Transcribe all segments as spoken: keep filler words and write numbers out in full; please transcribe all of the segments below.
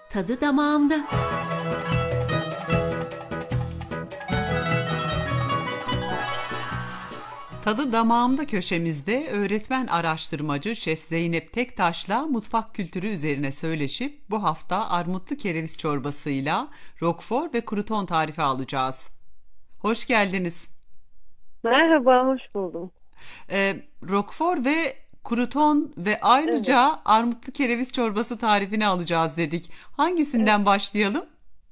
Tadı damağımda. Tadı damağımda köşemizde öğretmen araştırmacı Şef Zeynep Tektaş'la mutfak kültürü üzerine söyleşip bu hafta armutlu kereviz çorbasıyla roquefort ve kruton tarifi alacağız. Hoş geldiniz. Merhaba, hoş buldum. Ee, Roquefort ve kruton ve Evet, ayrıca armutlu kereviz çorbası tarifini alacağız dedik. evet. Hangisinden başlayalım?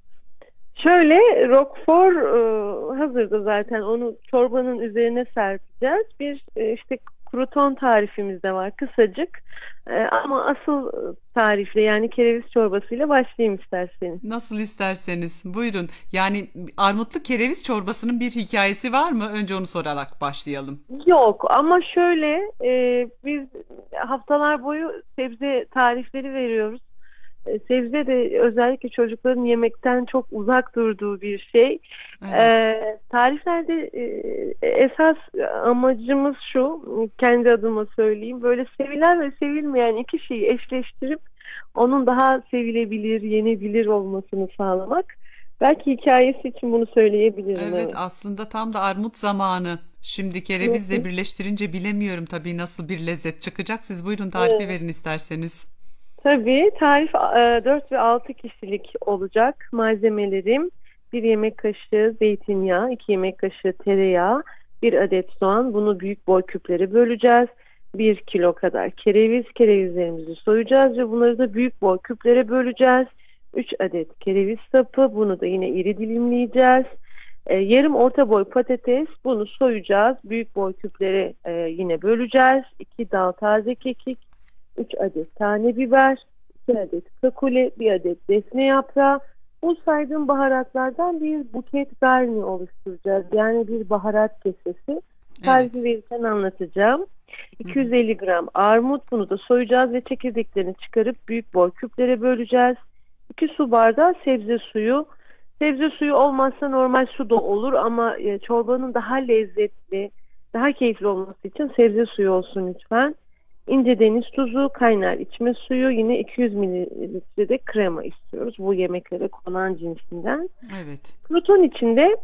Şöyle, Roquefort e, hazırda zaten. Onu çorbanın üzerine serpeceğiz. Bir e, işte kruton tarifimiz de var, kısacık. E, ama asıl e, tarifle yani kereviz çorbasıyla başlayayım isterseniz. Nasıl isterseniz. Buyurun. Yani armutlu kereviz çorbasının bir hikayesi var mı? Önce onu sorarak başlayalım. Yok ama şöyle, e, biz haftalar boyu sebze tarifleri veriyoruz. E, Sebze de özellikle çocukların yemekten çok uzak durduğu bir şey. Evet. E, tariflerde e, esas amacımız şu, kendi adıma söyleyeyim, böyle sevilen ve sevilmeyen iki şeyi eşleştirip onun daha sevilebilir, yenebilir olmasını sağlamak. Belki hikayesi için bunu söyleyebilirim, Evet, evet. aslında tam da armut zamanı. Şimdi Hı kerevizle hı. birleştirince bilemiyorum tabii nasıl bir lezzet çıkacak. Siz buyurun tarifi Evet. verin isterseniz. Tabii tarif e, dört ve altı kişilik olacak. Malzemelerim: bir yemek kaşığı zeytinyağı, iki yemek kaşığı tereyağı, bir adet soğan. Bunu büyük boy küplere böleceğiz. Bir kilo kadar kereviz. Kerevizlerimizi soyacağız ve bunları da büyük boy küplere böleceğiz. Üç adet kereviz sapı. Bunu da yine iri dilimleyeceğiz. E, yarım orta boy patates. Bunu soyacağız. Büyük boy küplere e, yine böleceğiz. iki dal taze kekik, üç adet tane biber, iki adet kakule, bir adet defne yaprağı. Bu saydığım baharatlardan bir buket garni oluşturacağız. Yani bir baharat kesesi. Evet. Tarifi verirken anlatacağım. Hı hı. iki yüz elli gram armut, bunu da soyacağız ve çekirdeklerini çıkarıp büyük boy küplere böleceğiz. iki su bardağı sebze suyu. Sebze suyu olmazsa normal su da olur ama e, çorbanın daha lezzetli, daha keyifli olması için sebze suyu olsun lütfen. İnce deniz tuzu, kaynar içme suyu, yine iki yüz mililitre de krema istiyoruz. Bu yemeklere konan cinsinden. Evet. Kruton içinde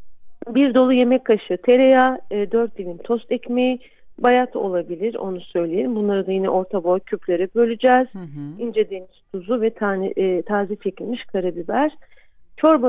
bir dolu yemek kaşığı tereyağı, e, dört dilim tost ekmeği, bayat olabilir, onu söyleyelim. Bunları da yine orta boy küplere böleceğiz. Hı hı. İnce deniz tuzu ve tane e, taze çekilmiş karabiber. Çorba